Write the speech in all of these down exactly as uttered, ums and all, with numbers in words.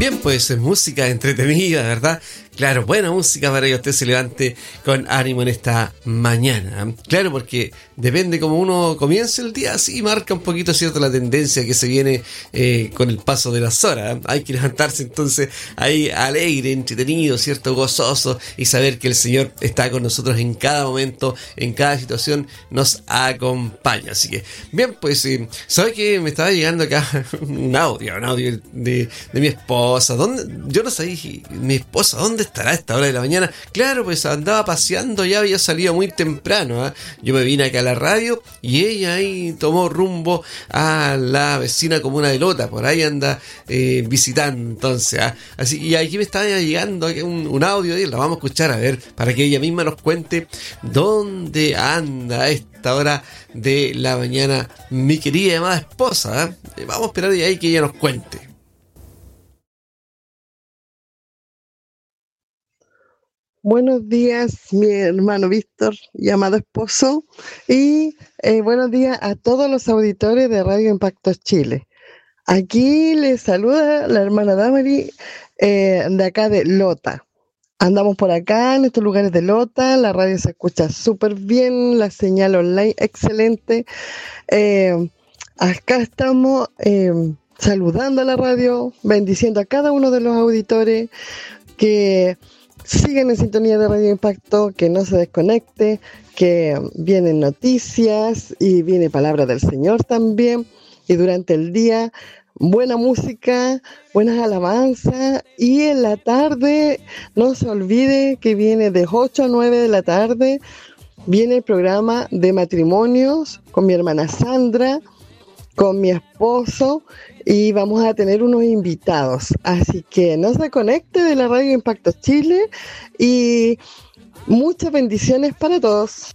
Bien, pues es música entretenida, ¿verdad? Claro, buena música para que usted se levante con ánimo en esta mañana. Claro, porque depende cómo uno comience el día, así marca un poquito, ¿cierto?, la tendencia que se viene eh, con el paso de las horas. Hay que levantarse entonces ahí alegre, entretenido, ¿cierto?, gozoso, y saber que el Señor está con nosotros en cada momento, en cada situación, nos acompaña. Así que, bien, pues, eh, ¿sabe que me estaba llegando acá un audio, un audio de, de mi esposa? ¿Dónde? Yo no sabía, mi esposa, ¿dónde estará a esta hora de la mañana? Claro, pues andaba paseando, ya había salido muy temprano, ¿eh? Yo me vine acá a la radio y ella ahí tomó rumbo a la vecina comuna de Lota, por ahí anda eh, visitando entonces, ¿eh? Así, y aquí me estaba llegando un, un audio y la vamos a escuchar, a ver, para que ella misma nos cuente dónde anda a esta hora de la mañana mi querida y amada esposa, ¿eh? Vamos a esperar de ahí que ella nos cuente. Buenos días, mi hermano Víctor y amado esposo, y eh, buenos días a todos los auditores de Radio Impacto Chile. Aquí les saluda la hermana Damari, eh, de acá de Lota. Andamos por acá en estos lugares de Lota, la radio se escucha súper bien, la señal online excelente. Eh, acá estamos eh, saludando a la radio, bendiciendo a cada uno de los auditores que sigan en sintonía de Radio Impacto, que no se desconecte, que vienen noticias y viene palabra del Señor también. Y durante el día, buena música, buenas alabanzas. Y en la tarde, no se olvide que viene de ocho a nueve de la tarde, viene el programa de matrimonios con mi hermana Sandra, con mi esposo, y vamos a tener unos invitados, así que no se conecte de la Radio Impacto Chile y muchas bendiciones para todos.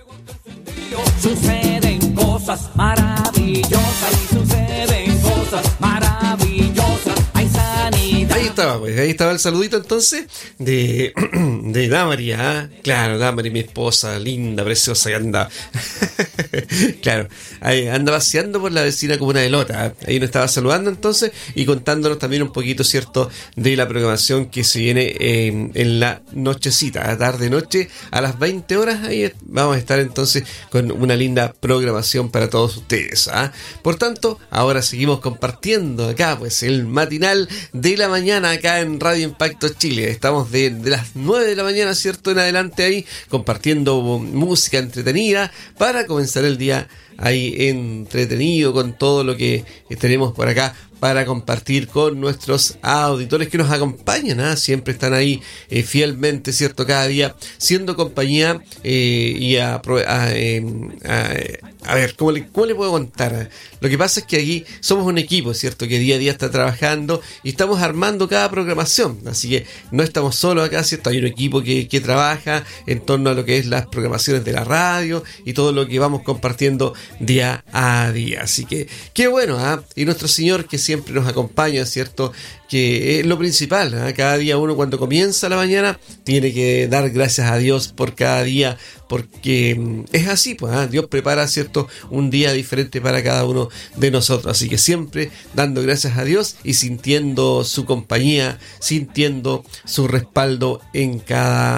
Suceden cosas maravillosas y suceden cosas maravillosas. Hay sanidad. Ahí estaba, pues, ahí estaba el saludito entonces de, de Damari, ¿eh? Claro, Damari, mi esposa, linda, preciosa, que anda, claro, ahí anda paseando por la vecina comuna de Lota, ¿eh? Ahí nos estaba saludando entonces y contándonos también un poquito, ¿cierto?, de la programación que se viene eh, en la nochecita, a tarde noche, a las veinte horas, ahí vamos a estar entonces con una linda programación para todos ustedes, ¿eh? Por tanto, ahora seguimos compartiendo acá, pues, el matinal de la mañana acá en Radio Impacto Chile. Estamos de, de las nueve de la mañana, ¿cierto?, en adelante ahí, compartiendo música entretenida para comenzar el día ahí entretenido con todo lo que tenemos por acá para compartir con nuestros auditores que nos acompañan, ¿eh? Siempre están ahí eh, fielmente, ¿cierto?, cada día siendo compañía eh, y a, a, eh, a, a ver, ¿cómo le, ¿cómo le puedo contar? Lo que pasa es que aquí somos un equipo, ¿cierto?, que día a día está trabajando y estamos armando cada programación, así que no estamos solos acá, ¿cierto? Hay un equipo que, que trabaja en torno a lo que es las programaciones de la radio y todo lo que vamos compartiendo día a día, así que qué bueno, ¿eh? Y nuestro Señor que siempre nos acompaña, ¿cierto?, que es lo principal, ¿eh? Cada día uno cuando comienza la mañana tiene que dar gracias a Dios por cada día, porque es así, pues, ¿eh? Dios prepara, ¿cierto?, un día diferente para cada uno de nosotros, así que siempre dando gracias a Dios y sintiendo su compañía, sintiendo su respaldo en cada